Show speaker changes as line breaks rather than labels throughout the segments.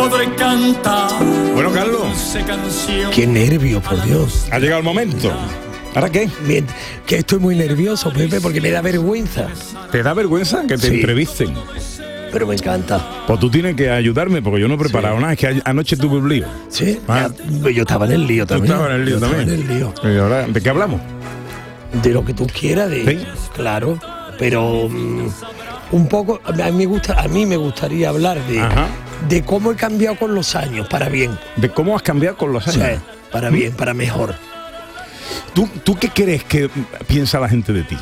podré cantar.
Bueno, Carlos,
Qué nervio, por Dios.
ha llegado el momento. ¿Ahora qué?
Bien, que estoy muy nervioso, Pepe, porque me da vergüenza.
¿Te da vergüenza que te
Sí.
entrevisten?
Pero me encanta.
Pues tú tienes que ayudarme porque yo no he preparado nada. Es que anoche tuve un lío.
¿Sí?
Ah.
Yo estaba en el lío
Tú
también.
estabas en el lío
Yo estaba
también.
en el lío.
¿Y ahora de qué hablamos?
De lo que tú quieras,
Sí.
Claro, pero un poco, a mí me gustaría hablar
Ajá.
de cómo he cambiado con los años, para bien.
De cómo has cambiado con los
O sea,
años.
para bien, para mejor.
¿Tú qué crees que piensa la gente de ti?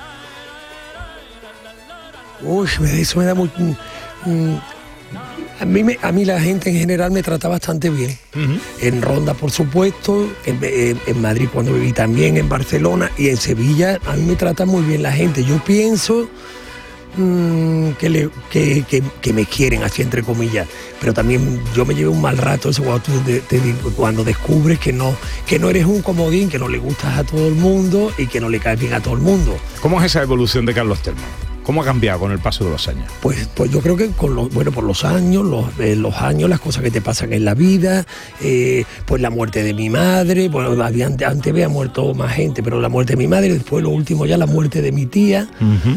Uy, eso me da muy... A mí la gente en general me trata bastante bien. En Ronda, por supuesto, en Madrid cuando viví también, en Barcelona y en Sevilla, a mí me trata muy bien la gente. Yo pienso que me quieren, así entre comillas, pero también yo me llevé un mal rato eso cuando descubres que no eres un comodín, que no le gustas a todo el mundo y que no le caes bien a todo el mundo.
¿Cómo es esa evolución de Carlos Telmo? ¿Cómo ha cambiado con el paso de los años?
Pues yo creo que por los años, los años, las cosas que te pasan en la vida, pues la muerte de mi madre, bueno, antes había muerto más gente, pero la muerte de mi madre, después lo último ya la muerte de mi tía.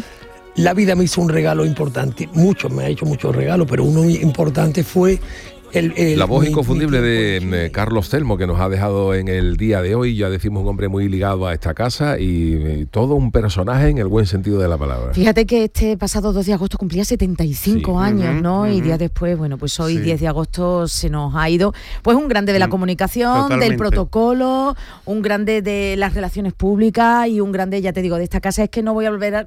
La vida me hizo un regalo importante, me ha hecho muchos regalos, pero uno importante fue
la voz inconfundible de Carlos Telmo, que nos ha dejado en el día de hoy. Ya decimos, un hombre muy ligado a esta casa y todo un personaje en el buen sentido de la palabra.
Fíjate que este pasado 2 de agosto cumplía 75 años, ¿no? Y días después, bueno, pues hoy 10 de agosto se nos ha ido, pues un grande de la comunicación,
Totalmente.
del protocolo, un grande de las relaciones públicas y un grande, ya te digo, de esta casa. Es que lo voy a volver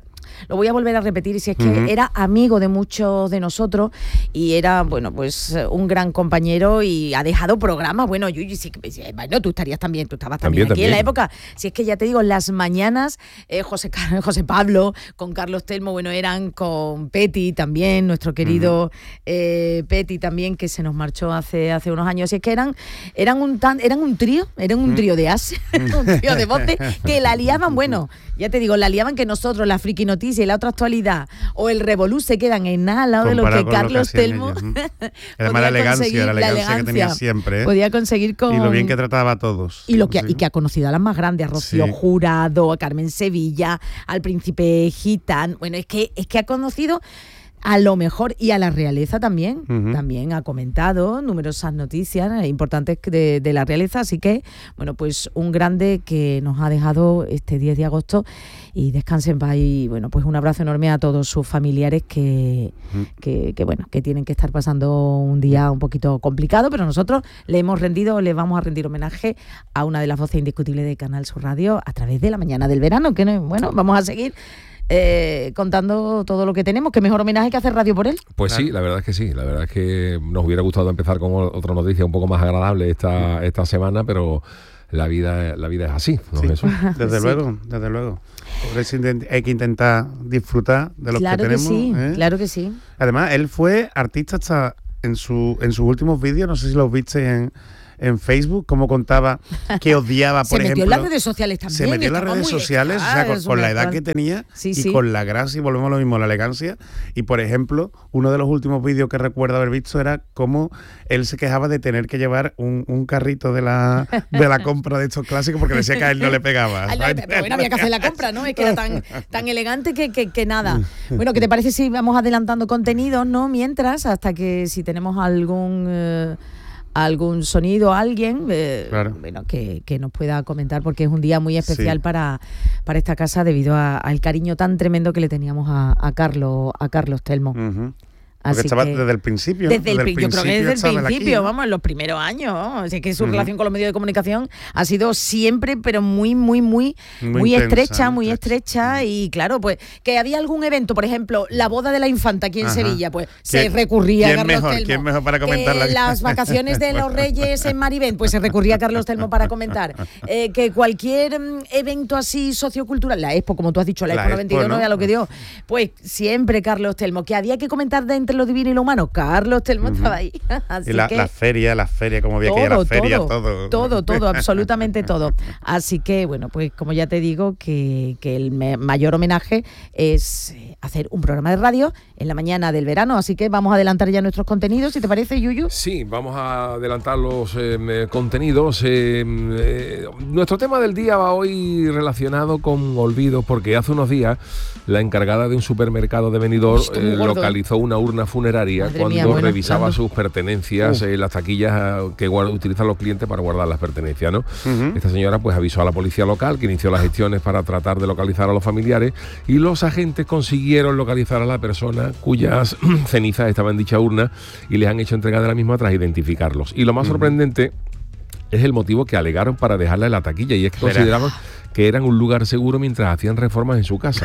a repetir, y si es que era amigo de muchos de nosotros y era, bueno, pues un gran compañero y ha dejado programas. Bueno, bueno, tú estabas también aquí en la época. Si es que ya te digo, las mañanas, José Pablo con Carlos Telmo, bueno, eran con Peti también, nuestro querido Peti también, que se nos marchó hace unos años. Si es que eran un trío de as, un trío de voces que la liaban, bueno, ya te digo, la liaban que nosotros, la friki noticia y la otra actualidad o el revolú se quedan en nada al lado de lo que Carlos Telmo
además la elegancia que tenía siempre,
podía conseguir con...
Y lo bien que trataba a todos.
Y que ha conocido a las más grandes, a Rocío Jurado, a Carmen Sevilla, al príncipe gitano. Bueno, es que ha conocido a lo mejor y a la realeza también. También ha comentado numerosas noticias importantes de la realeza, así que, bueno, pues un grande que nos ha dejado este 10 de agosto y descansen en paz. Y bueno, pues un abrazo enorme a todos sus familiares que tienen que estar pasando un día un poquito complicado, pero nosotros le vamos a rendir homenaje a una de las voces indiscutibles de Canal Sur Radio a través de La Mañana del Verano, que bueno, vamos a seguir contando todo lo que tenemos. ¿Qué mejor homenaje que hacer radio por él?
Pues sí, la verdad es que sí. La verdad es que nos hubiera gustado empezar con otra noticia un poco más agradable esta semana, pero la vida es así, ¿no?
Sí,
Eso.
desde luego. Por eso hay que intentar disfrutar de lo que tenemos.
Claro que sí.
Además, él fue artista hasta en sus últimos vídeos, no sé si los viste en Facebook, como contaba que odiaba, por ejemplo...
Se metió en las redes sociales también.
Se metió en las redes sociales, o sea, con la edad que tenía y con la gracia, y volvemos a lo mismo, la elegancia. Y, por ejemplo, uno de los últimos vídeos que recuerdo haber visto era cómo él se quejaba de tener que llevar un carrito de la compra de estos clásicos porque decía que a él no le pegaba.
Pero bueno, había que hacer la compra, ¿no? Es que era tan elegante que nada. Bueno, ¿qué te parece si vamos adelantando contenidos, ¿no? Mientras, hasta que si tenemos algún sonido, alguien bueno, que nos pueda comentar, porque es un día muy especial para esta casa debido al cariño tan tremendo que le teníamos a Carlos Telmo.
Porque estaba desde el principio.
Yo creo que desde el principio, vamos, en los primeros años. Así que su relación con los medios de comunicación ha sido siempre, pero muy estrecha. Y claro, pues que había algún evento, por ejemplo, la boda de la infanta aquí en Sevilla, pues se recurría a Carlos Telmo.
¿Quién mejor para comentarla?
Las vacaciones de los Reyes en Maribén, pues se recurría a Carlos Telmo para comentar. Que cualquier evento así sociocultural, la Expo, como tú has dicho, la Expo 92, ¿no? A lo que dio, pues siempre Carlos Telmo. Que había que comentar de entre lo divino y lo humano, Carlos Telmo estaba ahí. Así
y las ferias, como había que ir a las ferias,
todo, absolutamente todo. Así que, bueno, pues como ya te digo, que el mayor homenaje es hacer un programa de radio en la mañana del verano. Así que vamos a adelantar ya nuestros contenidos, si te parece, Yuyu.
Sí, vamos a adelantar los contenidos. Nuestro tema del día va hoy relacionado con olvidos, porque hace unos días la encargada de un supermercado de Benidorm localizó una urna funeraria revisaba sus pertenencias, las taquillas que utilizan los clientes para guardar las pertenencias, ¿no? Esta señora pues avisó a la policía local, que inició las gestiones para tratar de localizar a los familiares, y los agentes consiguieron localizar a la persona cuyas cenizas estaban en dicha urna y les han hecho entrega de la misma tras identificarlos. Y lo más sorprendente es el motivo que alegaron para dejarla en la taquilla, y es que consideraban que eran un lugar seguro mientras hacían reformas en su casa.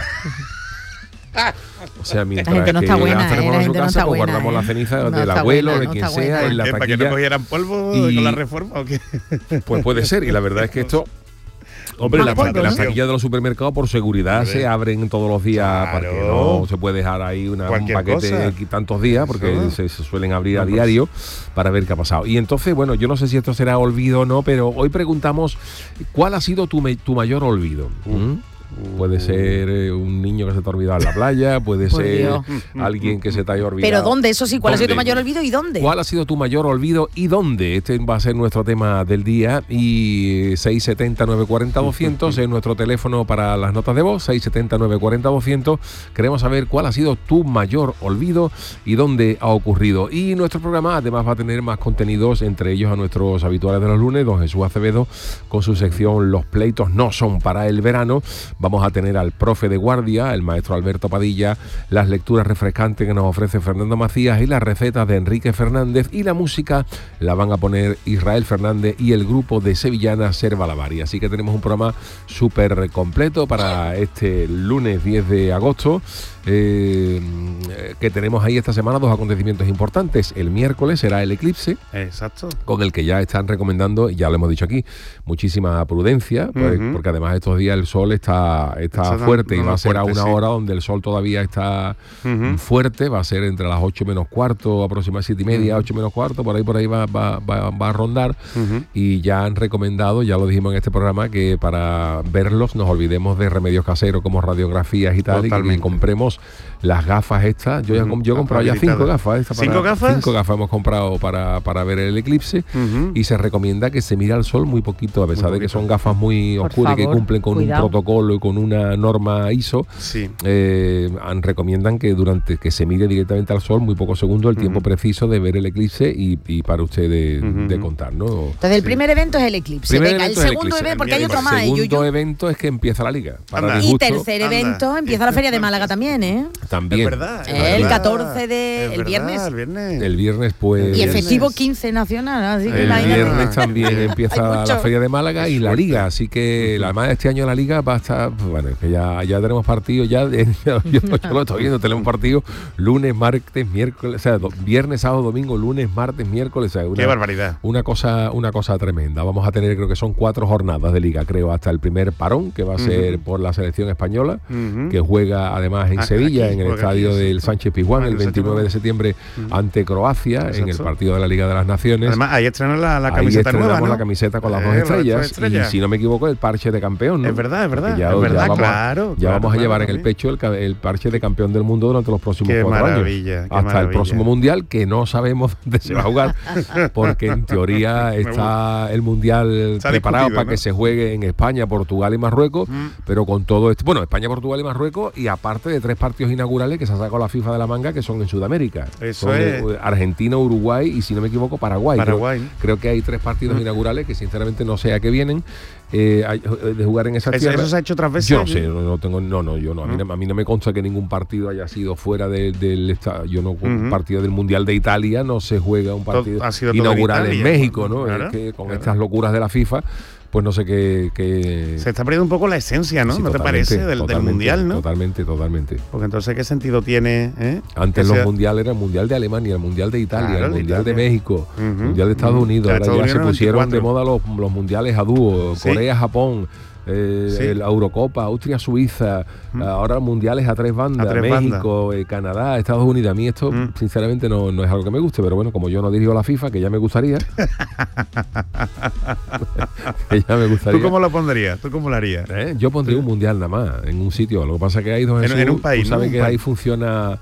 O sea, mientras que hacemos en su casa, pues guardamos la ceniza del abuelo, de quien sea, en la taquilla.
¿Para que no cogieran polvo con la reforma o qué?
Pues puede ser, y la verdad es que esto... Hombre, las taquillas de los supermercados por seguridad se abren todos los días, porque no se puede dejar ahí un paquete tantos días, porque se suelen abrir a diario para ver qué ha pasado. Y entonces, bueno, yo no sé si esto será olvido o no, pero hoy preguntamos, ¿cuál ha sido tu mayor olvido? Puede ser un niño que se te ha olvidado en la playa, puede ser alguien que se te haya olvidado.
¿Pero dónde? Eso sí, ¿cuál ha sido tu mayor olvido y dónde?
¿Cuál ha sido tu mayor olvido y dónde? Este va a ser nuestro tema del día, y 670-940-200 es nuestro teléfono para las notas de voz, 670-940-200. Queremos saber cuál ha sido tu mayor olvido y dónde ha ocurrido. Y nuestro programa además va a tener más contenidos, entre ellos a nuestros habituales de los lunes, don Jesús Acevedo, con su sección Los pleitos no son para el verano. Vamos a tener al profe de guardia, el maestro Alberto Padilla, las lecturas refrescantes que nos ofrece Fernando Macías y las recetas de Enrique Fernández, y la música la van a poner Israel Fernández y el grupo de sevillanas Serva Lavari. Así que tenemos un programa súper completo para este lunes 10 de agosto. Que tenemos ahí esta semana dos acontecimientos importantes. El miércoles será el eclipse,
exacto,
con el que ya están recomendando, ya lo hemos dicho aquí, muchísima prudencia, porque además estos días el sol está fuerte, y va a ser a una hora donde el sol todavía está fuerte. Va a ser entre las 8 menos cuarto, aproximadamente 7:30, 8 menos cuarto, por ahí va a rondar. Y ya han recomendado, ya lo dijimos en este programa, que para verlos nos olvidemos de remedios caseros como radiografías y tal, y que compremos las gafas estas. Yo he comprado ya 5 gafas.
¿5 gafas?
5 gafas hemos comprado para ver el eclipse, y se recomienda que se mire al sol muy poquito, a pesar de que son gafas muy oscuras y que cumplen con un protocolo y con una norma ISO. Recomiendan que se mire directamente al sol muy pocos segundos, el tiempo preciso de ver el eclipse, y para usted de contar, ¿no?
Entonces el primer evento es el eclipse. El segundo evento, porque hay otro más.
El segundo evento es que empieza la liga.
Y tercer evento empieza la Feria de Málaga también, ¿eh?
También.
Es verdad.
El 14 de... El viernes.
El viernes, pues...
Y efectivo 15 nacional. Así que
el viernes también empieza la Feria de Málaga y la Liga. Así que además este año la Liga va a estar... Bueno, que ya tenemos partidos ya... Yo lo estoy viendo, tenemos partidos lunes, martes, miércoles... O sea, viernes, sábado, domingo, lunes, martes, miércoles... O sea,
¡qué barbaridad!
Una cosa tremenda. Vamos a tener, creo que son 4 jornadas de Liga, creo, hasta el primer parón, que va a ser por la selección española, que juega además en Sevilla, en el estadio del Sánchez Pizjuán, el 29 de septiembre ante Croacia, en el partido de la Liga de las Naciones.
Además, ahí estrenan la camiseta nueva, ¿no?
La camiseta con las 2 estrellas, y si no me equivoco, el parche de campeón, ¿no?
Es verdad,
ya vamos a llevar en el pecho el parche de campeón del mundo durante los próximos 4 años. Hasta el próximo Mundial, que no sabemos dónde se va a jugar, porque en teoría está el Mundial preparado para que se juegue en España, Portugal y Marruecos, pero con todo esto, bueno, España, Portugal y Marruecos, y aparte de 3 partidos inaugurales que se ha sacado la FIFA de la manga, que son en Sudamérica.
Eso es.
Argentina, Uruguay y, si no me equivoco, Paraguay. Creo que hay 3 partidos inaugurales que sinceramente no sé a qué vienen de jugar en esa tierra.
¿Eso se ha hecho otras veces?
Yo no sé, yo no. A mí no me consta que ningún partido haya sido fuera del estado. Yo no, un partido del Mundial de Italia no se juega un partido inaugural en México, ¿no? Claro, es que con estas locuras de la FIFA, pues no sé qué...
Se está perdiendo un poco la esencia, ¿no? Sí, ¿no te parece? Del Mundial, ¿no?
Totalmente.
Porque entonces, ¿qué sentido tiene?
Antes los mundiales eran el Mundial de Alemania, el Mundial de Italia, el Mundial de México, el Mundial de Estados Unidos. Ahora ya se pusieron de moda los mundiales a dúo, Corea, Japón. la Eurocopa, Austria-Suiza, ahora mundiales a 3 bandas, México, Canadá, Estados Unidos. A mí esto, sinceramente, no es algo que me guste, pero bueno, como yo no dirijo la FIFA, que ya me gustaría.
¿Tú cómo lo pondrías? ¿Tú cómo lo harías?
Yo pondría un mundial nada más, en un sitio. Lo que pasa es que hay dos
en un país.
Tú sabes que ahí funciona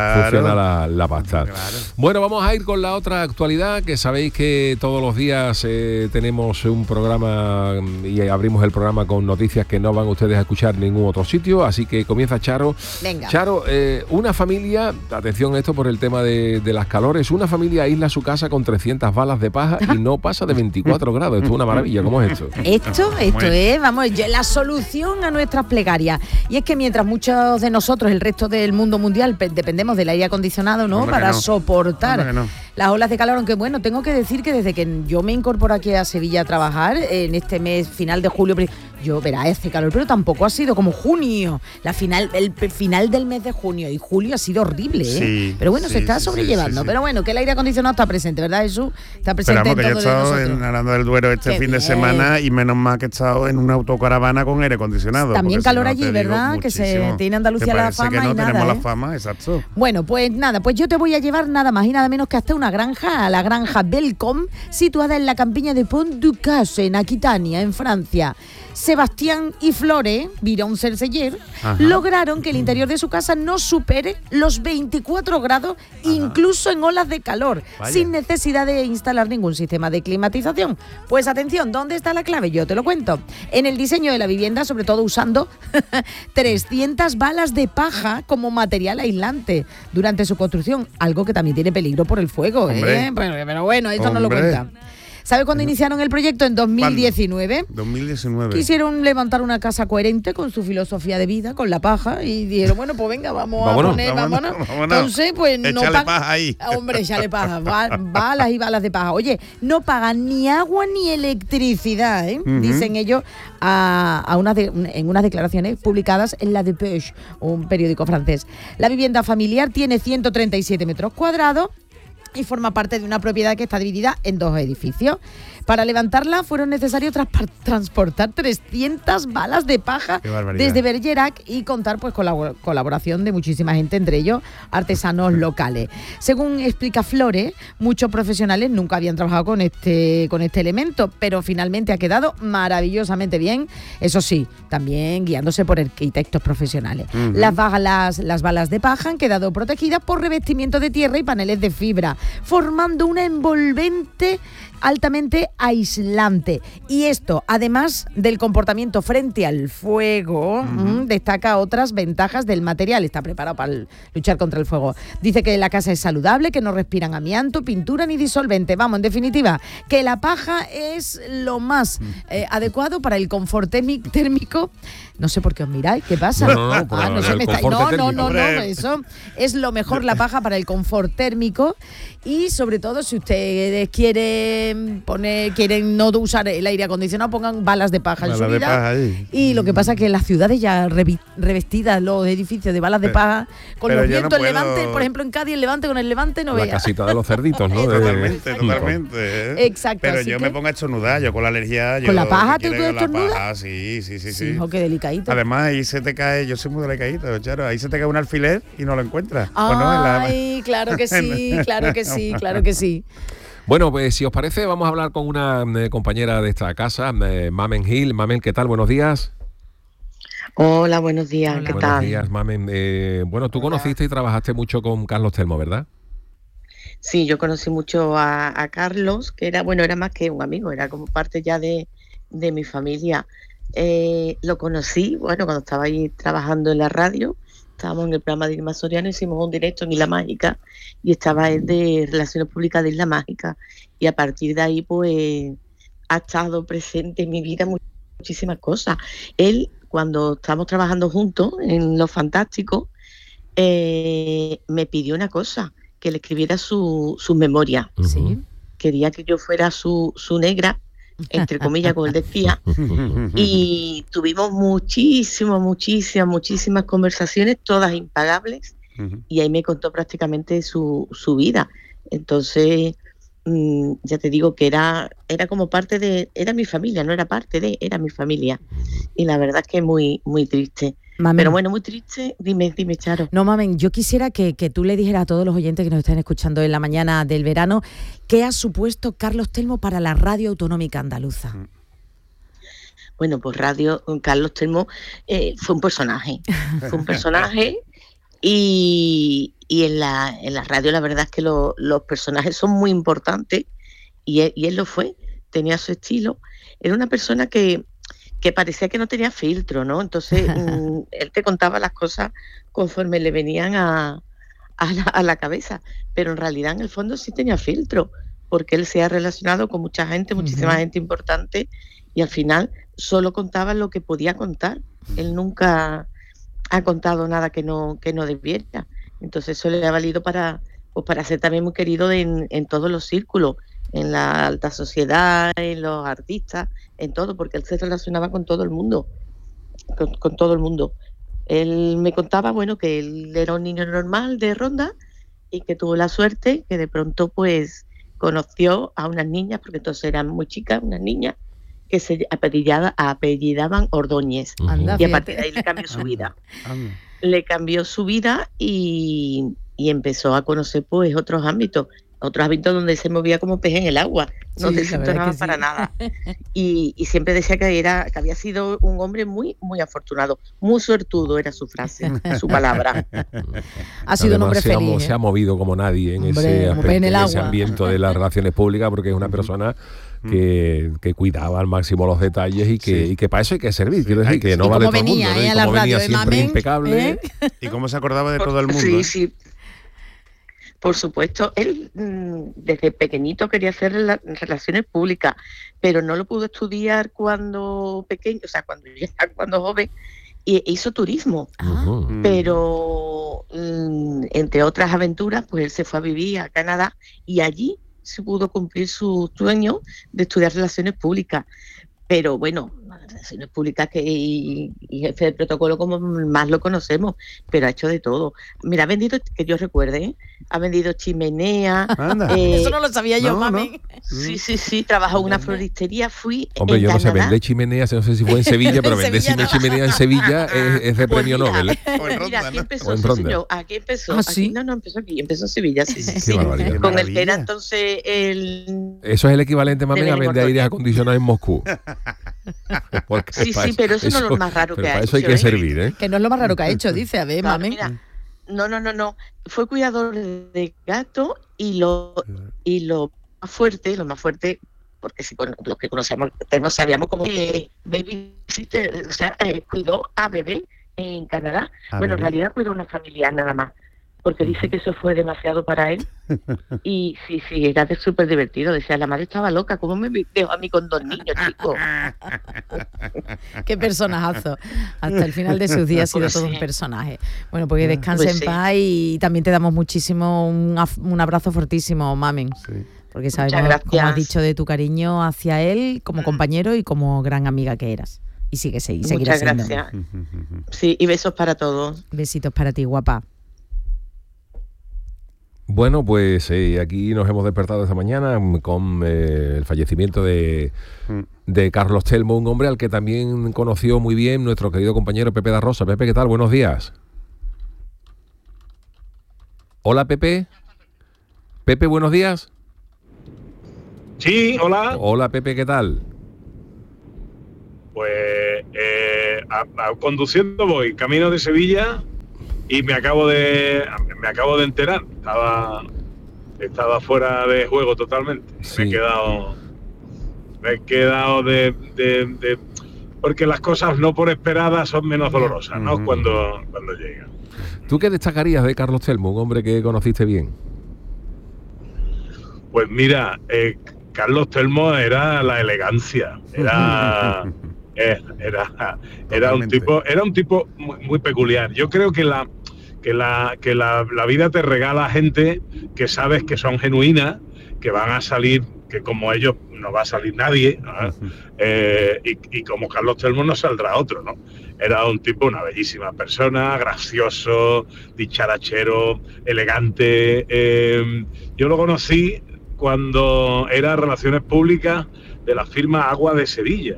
la pasta. Claro. Bueno, vamos a ir con la otra actualidad, que sabéis que todos los días tenemos un programa y abrimos el programa con noticias que no van ustedes a escuchar en ningún otro sitio, así que comienza Charo.
Venga.
Charo, una familia, atención a esto por el tema de las calores, una familia aísla su casa con 300 balas de paja y no pasa de 24 grados. Esto es una maravilla. ¿Cómo es esto?
Esto es, vamos, la solución a nuestras plegarias. Y es que mientras muchos de nosotros, el resto del mundo mundial, dependemos del aire acondicionado, ¿no? Para soportar las olas de calor, aunque bueno, tengo que decir que desde que yo me incorporo aquí a Sevilla a trabajar, en este mes final de julio, yo verá hace calor, pero tampoco ha sido como junio, el final del mes de junio, y julio ha sido horrible, ¿eh? Sí, pero bueno, se está sobrellevando. Sí. Pero bueno, que el aire acondicionado está presente, ¿verdad, Jesús? Está presente.
Pero vamos, que yo he estado en Aranda del Duero este fin de semana y menos mal que he estado en una autocaravana con aire acondicionado.
También calor allí, ¿verdad? Que se tiene Andalucía la fama, que no
y nada, tenemos la fama, exacto.
Bueno, pues nada, pues yo te voy a llevar nada más y nada menos que hasta una granja, a la granja Belcom, situada en la campiña de Pont-du-Casse, en Aquitania, en Francia. Sebastián y Flore, Viron Cerceller, lograron que el interior de su casa no supere los 24 grados, incluso en olas de calor, sin necesidad de instalar ningún sistema de climatización. Pues atención, ¿dónde está la clave? Yo te lo cuento. En el diseño de la vivienda, sobre todo usando 300 balas de paja como material aislante durante su construcción, algo que también tiene peligro por el fuego, ¿eh? Pero bueno, esto no lo cuenta. ¿Sabe cuándo iniciaron el proyecto? En 2019.
2019.
Quisieron levantar una casa coherente con su filosofía de vida, con la paja, y dijeron, bueno, pues venga, vámonos. Entonces, pues
no paja ahí.
Hombre, échale paja, balas y balas de paja. Oye, no pagan ni agua ni electricidad, ¿eh? Dicen ellos en unas declaraciones publicadas en La Dépêche, un periódico francés. La vivienda familiar tiene 137 metros cuadrados y forma parte de una propiedad que está dividida en 2 edificios. Para levantarla fueron necesarios transportar 300 balas de paja desde Bergerac y contar pues con la colaboración de muchísima gente, entre ellos artesanos locales. Según explica Flore, muchos profesionales nunca habían trabajado con este elemento, pero finalmente ha quedado maravillosamente bien, eso sí, también guiándose por arquitectos profesionales. Las balas de paja han quedado protegidas por revestimiento de tierra y paneles de fibra, formando una envolvente altamente aislante. Y esto, además del comportamiento frente al fuego, destaca otras ventajas del material. Está preparado para luchar contra el fuego. Dice que la casa es saludable, que no respiran amianto, pintura ni disolvente. Vamos, en definitiva, que la paja es lo más adecuado para el confort térmico. No sé por qué os miráis, ¿qué pasa?
No,
eso es lo mejor, la paja para el confort térmico. Y sobre todo, si ustedes quieren no usar el aire acondicionado, pongan balas de paja en su vida. Y lo que pasa es que en las ciudades ya revestidas los edificios de balas de paja, con los vientos Levante, por ejemplo en Cádiz, el Levante con el Levante no veas.
La casita de los cerditos, ¿no?
Totalmente.
Exacto.
Pero yo me pongo a estornudar, yo con la alergia.
¿Con la paja tú estornudas?
Sí.
Hijo, qué delicadito.
Además, ahí se te cae, yo soy muy delicadito, claro, ahí se te cae un alfiler y no lo encuentras.
Ay, claro que sí.
Bueno, pues si os parece, vamos a hablar con una compañera de esta casa, Mamen Gil. Mamen, ¿qué tal? Buenos días.
Hola, buenos días. ¿Qué tal?
Buenos días, Mamen. Tú conociste y trabajaste mucho con Carlos Telmo, ¿verdad?
Sí, yo conocí mucho a Carlos, que era más que un amigo, era como parte ya de mi familia. Lo conocí, cuando estaba ahí trabajando en la radio. Estábamos en el programa de Irma Soriano, hicimos un directo en Isla Mágica y estaba él de Relaciones Públicas de Isla Mágica, y a partir de ahí pues ha estado presente en mi vida muchísimas cosas. Él, cuando estábamos trabajando juntos en Lo Fantástico, me pidió una cosa, que le escribiera su memoria.
¿Sí?
Quería que yo fuera su negra, entre comillas, como él decía, y tuvimos muchísimas conversaciones, todas impagables, y ahí me contó prácticamente su vida. Entonces ya te digo que era como parte de, era mi familia, no era parte de, era mi familia. Y la verdad es que muy, muy triste. Mamen. Pero bueno, muy triste. Dime, Charo.
No, Mamen, yo quisiera que tú le dijeras a todos los oyentes que nos están escuchando en la mañana del verano, ¿qué ha supuesto Carlos Telmo para la radio autonómica andaluza?
Bueno, pues Carlos Telmo fue un personaje. Fue un personaje y en la radio la verdad es que los personajes son muy importantes y él lo fue. Tenía su estilo. Era una persona que parecía que no tenía filtro, ¿no? Entonces, él te contaba las cosas conforme le venían a la cabeza, pero en realidad en el fondo sí tenía filtro, porque él se ha relacionado con mucha gente, muchísima gente importante, y al final solo contaba lo que podía contar. Él nunca ha contado nada que no debiera. Entonces eso le ha valido para ser también muy querido en todos los círculos, en la alta sociedad, en los artistas, en todo, porque él se relacionaba con todo el mundo, con todo el mundo. Él me contaba, bueno, que él era un niño normal de Ronda y que tuvo la suerte que de pronto pues conoció a unas niñas, porque entonces eran muy chicas, unas niñas que se apellidaban Ordóñez. Anda, y a partir de ahí le cambió su vida. Le cambió su vida y empezó a conocer pues otros ámbitos donde se movía como pez en el agua, no desentonaba para nada. Y siempre decía que había sido un hombre muy, muy afortunado, muy suertudo era su frase, su palabra.
Ha sido un hombre feliz.
Se ha movido como nadie en ese ambiente de las relaciones públicas, porque es una persona que cuidaba al máximo los detalles y que para eso hay que servir. Quiero decir que no vale todo el mundo, ¿no? Y como venía siempre impecable.
Y cómo se acordaba de todo el mundo.
Sí. Por supuesto, él desde pequeñito quería hacer relaciones públicas, pero no lo pudo estudiar cuando pequeño, o sea, cuando joven, y hizo turismo. Pero entre otras aventuras, pues él se fue a vivir a Canadá y allí se pudo cumplir su sueño de estudiar relaciones públicas. Pero bueno, relaciones públicas y jefe de protocolo como más lo conocemos, pero ha hecho de todo. Mira, ha vendido, que yo recuerde, ha vendido chimenea.
Eso no lo sabía yo, mami.
No. Sí, trabajó en una floristería,
Hombre, yo
no
sé, vender chimeneas, no sé si fue en Sevilla, pero vender chimenea en Sevilla es de premio Nobel.
Mira, aquí empezó, señor, aquí empezó.
¿Sí?
No, empezó aquí, empezó en Sevilla, sí.
Barbaridad.
Con el que era entonces el...
Eso es el equivalente, mami, a vender aires acondicionados en Moscú.
Sí, pero eso no es lo más raro que ha hecho.
Para eso hay que servir, ¿eh?
Que no es lo más raro que ha hecho, dice, a ver, mami.
Mira, no. Fue cuidador de gato y lo más fuerte, porque si los que conocemos, no sabíamos cómo babysitter, o sea, cuidó a bebé en Canadá. En realidad cuidó a una familia nada más, porque dice que eso fue demasiado para él. Y sí, era súper divertido. Decía, la madre estaba loca, ¿cómo me dejó a mí con 2 niños, chicos?
Qué personajazo. Hasta el final de sus días ha sido todo un personaje. Bueno, pues descanse en paz y también te damos muchísimo un abrazo fortísimo, Mamen. Sí. Porque sabemos, como has dicho, de tu cariño hacia él como compañero y como gran amiga que eras. Y seguirás siendo.
Muchas gracias. Sí, y besos para todos.
Besitos para ti, guapa.
Bueno, pues aquí nos hemos despertado esta mañana con el fallecimiento de Carlos Telmo, un hombre al que también conoció muy bien nuestro querido compañero Pepe da Rosa. Pepe, ¿qué tal? Buenos días. Hola, Pepe. Pepe, buenos días.
Sí, hola.
Hola, Pepe, ¿qué tal?
Pues conduciendo voy, camino de Sevilla. Y me acabo de enterar, estaba fuera de juego totalmente. Sí. Me he quedado de porque las cosas no por esperadas son menos dolorosas, ¿no? Cuando llegan.
¿Tú qué destacarías de Carlos Telmo, un hombre que conociste bien?
Pues mira, Carlos Telmo era la elegancia, era un tipo muy peculiar. Yo creo que la vida te regala gente que sabes que son genuinas, que van a salir, que como ellos no va a salir nadie, ¿no? Y como Carlos Telmo no saldrá otro, ¿no? Era un tipo, una bellísima persona, gracioso, dicharachero, elegante. Yo lo conocí cuando era Relaciones Públicas de la firma Agua de Sevilla,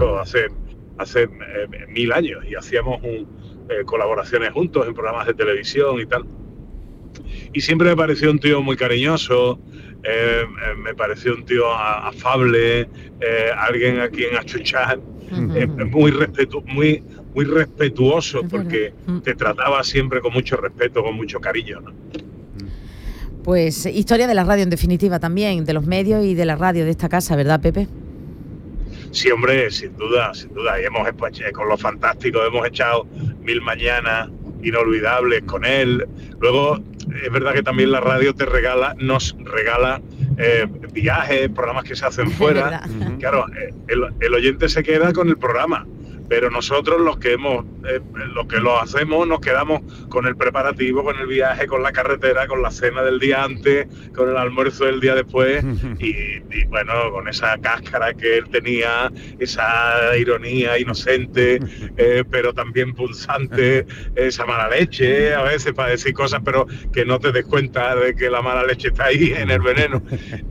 hace 1000 años, y hacíamos colaboraciones juntos en programas de televisión y tal. Y siempre me pareció un tío muy cariñoso, me pareció un tío afable, alguien a quien achuchar, muy respetuoso, porque te trataba siempre con mucho respeto, con mucho cariño, ¿no?
Pues historia de la radio, en definitiva, también, de los medios y de la radio de esta casa, ¿verdad, Pepe?
Sí, hombre, sin duda. Y con Los Fantásticos hemos echado 1000 mañanas inolvidables con él. Luego, es verdad que también la radio nos regala viajes, programas que se hacen fuera. Claro, el oyente se queda con el programa, pero nosotros los que lo hacemos nos quedamos con el preparativo, con el viaje, con la carretera, con la cena del día antes, con el almuerzo del día después y bueno, con esa cáscara que él tenía, esa ironía inocente, pero también punzante, esa mala leche a veces para decir cosas, pero que no te des cuenta de que la mala leche está ahí en el veneno.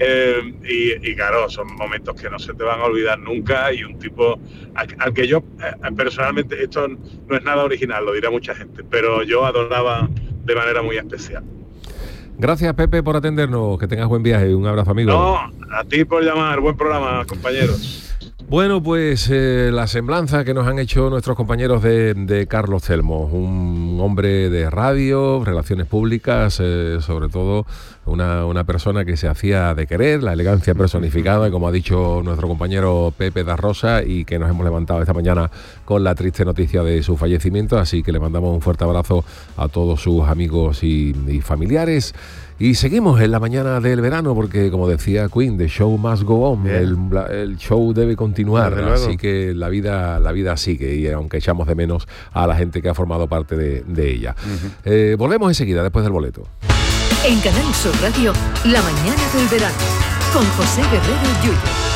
Y claro, son momentos que no se te van a olvidar nunca, y un tipo al que yo personalmente, esto no es nada original, lo dirá mucha gente, pero yo adoraba de manera muy especial.
Gracias, Pepe, por atendernos, que tengas buen viaje, un abrazo, amigo.
No, a ti por llamar, buen programa, compañeros.
Bueno, pues la semblanza que nos han hecho nuestros compañeros de Carlos Celmo, un hombre de radio, relaciones públicas, sobre todo una persona que se hacía de querer, la elegancia personificada, como ha dicho nuestro compañero Pepe da Rosa, y que nos hemos levantado esta mañana con la triste noticia de su fallecimiento, así que le mandamos un fuerte abrazo a todos sus amigos y familiares. Y seguimos en la mañana del verano porque, como decía Queen, the show must go on, el show debe continuar, así que la vida sigue, y aunque echamos de menos a la gente que ha formado parte de ella. Volvemos enseguida, después del boleto.
En Canal Sur Radio, la mañana del verano, con José Guerrero Yuyo.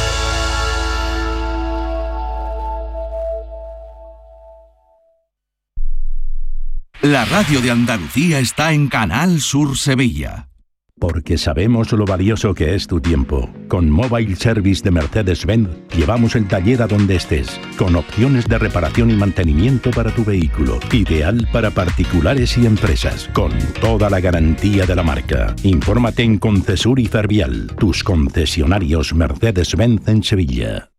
La radio de Andalucía está en Canal Sur Sevilla.
Porque sabemos lo valioso que es tu tiempo. Con Mobile Service de Mercedes-Benz llevamos el taller a donde estés, con opciones de reparación y mantenimiento para tu vehículo. Ideal para particulares y empresas, con toda la garantía de la marca. Infórmate en Concesur y Fervial, tus concesionarios Mercedes-Benz en Sevilla.